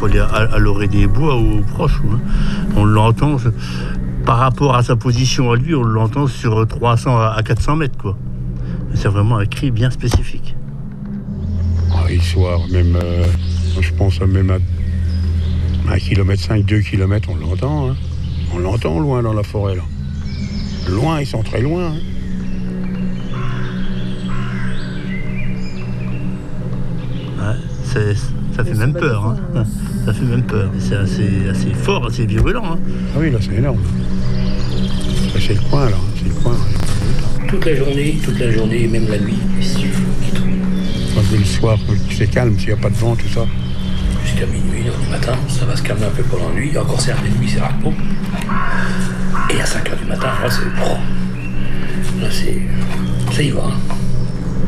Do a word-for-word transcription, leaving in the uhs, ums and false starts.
aller à, à l'orée des bois ou proche. Hein. On l'entend, par rapport à sa position à lui, on l'entend sur trois cents à quatre cents mètres, quoi. C'est vraiment un cri bien spécifique. Ah, il soir, même, euh, je pense même à un kilomètre cinq, deux kilomètres, on l'entend. Hein. On l'entend loin dans la forêt, là. Loin, ils sont très loin. Hein. Ouais, c'est, ça fait même peur. Hein. Hein. Ça fait même peur. C'est assez, assez fort, assez virulent. Hein. Ah oui, là, c'est énorme. C'est le coin, là. C'est le coin. Toute la journée, toute la journée, même la nuit, les siffles qui tombent. Quand le soir, c'est calme, s'il n'y a pas de vent, tout ça. Jusqu'à minuit, du matin, ça va se calmer un peu pendant la nuit. Encore certes, les nuits, c'est repos. Et à cinq heures du matin, là, c'est... Là, c'est... Ça y va, hein.